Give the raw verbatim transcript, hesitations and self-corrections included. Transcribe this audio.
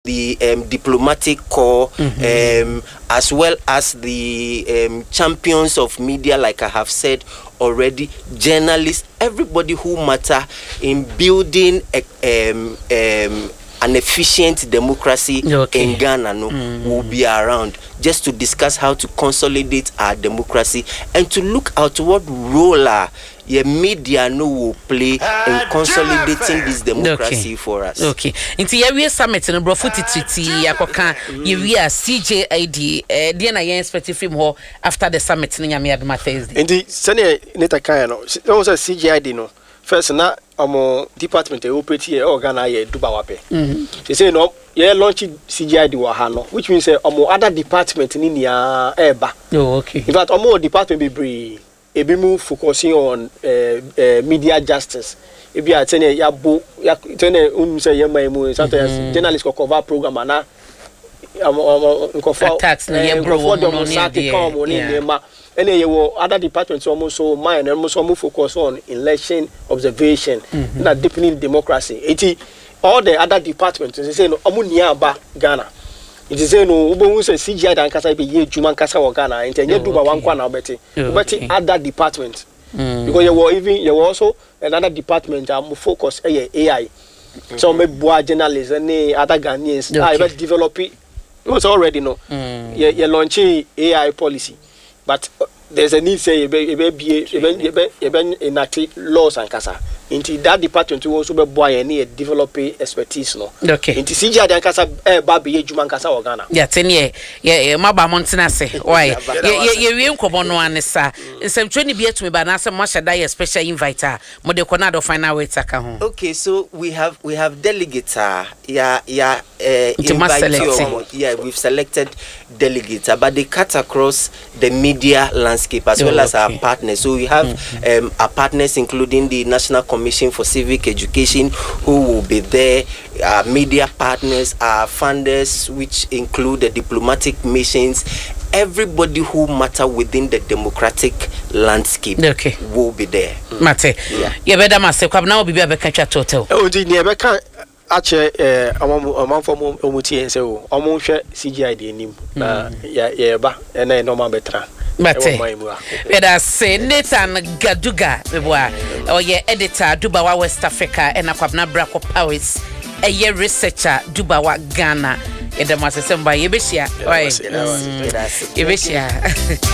the um, diplomatic corps, mm-hmm. um, as well as the um, champions of media, like I have said already, journalists, everybody who matter in building a, um, um, an efficient democracy okay. in Ghana no, mm. will be around just to discuss how to consolidate our democracy and to look at what role our your media no will play in consolidating this democracy okay. for us. Okay. Inti ya we summit no bro futi titi akoka ye we a C J I D eh dey na ye expect film ho after the summit no nyame adoma Thursday. Inti sene neta kan no no say C J I D no first na omo department e operate here organ ye dubawa pe. Mhm. They say no ye launch C J I D wa ha no which means say omo other department ni nia eba. Oh okay. In fact omo department be bree ebi mu focusing on uh, uh, media justice ebi a tene ya bo ya tene unu say ye mai mu sometimes journalists ko cover program na am ko for attacks na ye bro for dem sati come on in ma ene ye wo other departments almost so mine almost so focus on election observation mm-hmm. na deepening democracy eti all the other departments they say no omu nia ba Ghana. It is no ubo say C G I dan kasa be ye juma kasa wo Ghana enti enye duba wankwa na obeti obeti other department mm. because you were even you were also another department am focus eh A I mm-hmm. so me boa journalists and other Ghanaians I okay. develop it was already no mm. you, you launch A I policy but uh, there's a need say you be be you be enact laws and kasa into that department to also be boy any develop expertise no okay into C G I dan kasa eh ba be juma kasa wo Ghana ya tene ye ye maba montena se why ye ye wie nkobo no anesa nsem tweni bi etumi ba na se mo shada ye special inviter mo de konado final way taka ho. Okay, so we have we have delegates uh, yeah yeah uh, invite yeah we've selected delegates uh, but they cut across the media landscape as oh, well as okay. our partners. So we have mm-hmm. um, our partners including the National Commission for Civic Education who will be there, our media partners, our funders which include the diplomatic missions, everybody who matter within the democratic landscape okay. will be there. Mm. Mate. Yeah. You better must kwab na obi abeka twa total. Oh di ne abeka ache eh amanfo mo omuti ense o omo hwe C G I D enim na ya ye ba na normal betra. Mate. Better say Nathan Gaduga beboa oye editor Dubawa West Africa and akwabna Brako Powers a year researcher Dubawa Ghana. Edema Semba Yebeshia. Why? Yebeshia.